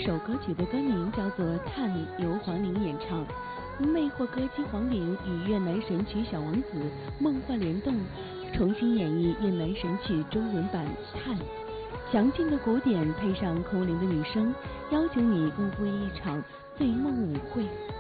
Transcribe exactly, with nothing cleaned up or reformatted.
首歌曲的歌名叫做《叹》，由黄龄演唱。魅惑歌姬黄龄与越南神曲小王子梦幻联动，重新演绎越南神曲中文版《叹》。强劲的鼓点配上空灵的女声，邀请你共赴一场醉梦舞会。